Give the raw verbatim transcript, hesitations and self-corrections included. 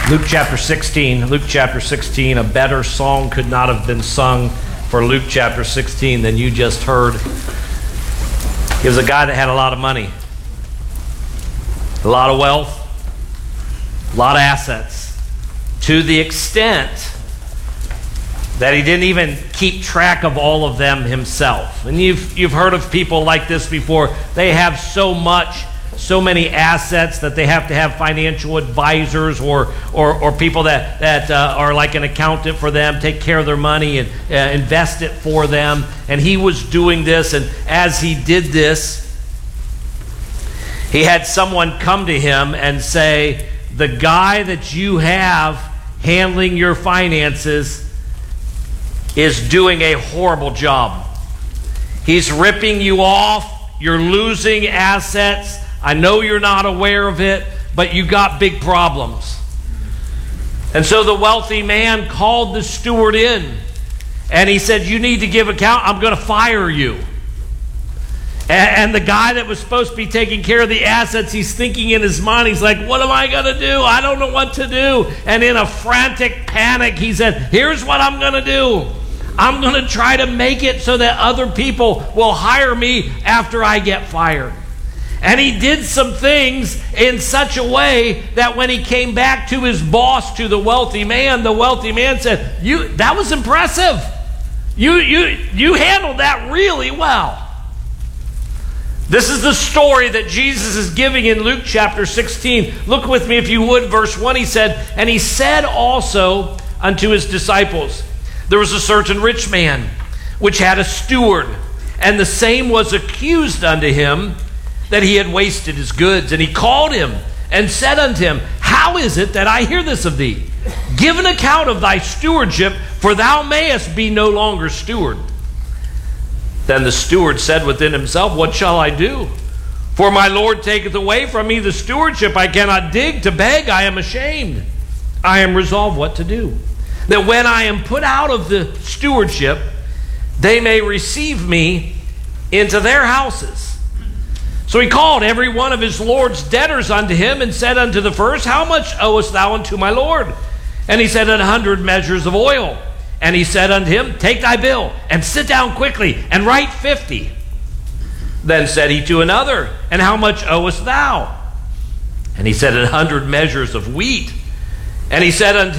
Luke chapter sixteen. Luke chapter sixteen. A better song could not have been sung for Luke chapter sixteen than you just heard. He was a guy that had a lot of money, a lot of wealth, a lot of assets, to the extent that he didn't even keep track of all of them himself. And you've you've heard of people like this before. They have so much, so many assets that they have to have financial advisors or or, or people that, that uh, are like an accountant for them, take care of their money and uh, invest it for them. And he was doing this, and as he did this, he had someone come to him and say, the guy that you have handling your finances is doing a horrible job. He's ripping you off. You're losing assets. I know you're not aware of it, but you got big problems. And so the wealthy man called the steward in, and he said, you need to give account. I'm going to fire you. And the guy that was supposed to be taking care of the assets, he's thinking in his mind, he's like, what am I going to do? I don't know what to do. And in a frantic panic, he said, here's what I'm going to do. I'm going to try to make it so that other people will hire me after I get fired. And he did some things in such a way that when he came back to his boss, to the wealthy man, the wealthy man said, "You that was impressive. You you you handled that really well." This is the story that Jesus is giving in Luke chapter sixteen. Look with me if you would, verse one. He said, "And he said also unto his disciples, there was a certain rich man, which had a steward, and the same was accused unto him that he had wasted his goods. And he called him and said unto him, how is it that I hear this of thee? Give an account of thy stewardship, for thou mayest be no longer steward. Then the steward said within himself, what shall I do? For my Lord taketh away from me the stewardship. I cannot dig to beg. I am ashamed. I am resolved what to do, that when I am put out of the stewardship, they may receive me into their houses. So he called every one of his Lord's debtors unto him, and said unto the first, how much owest thou unto my Lord? And he said, an hundred measures of oil. And he said unto him, take thy bill, and sit down quickly, and write fifty. Then said he to another, and how much owest thou? And he said, an hundred measures of wheat. And he said unto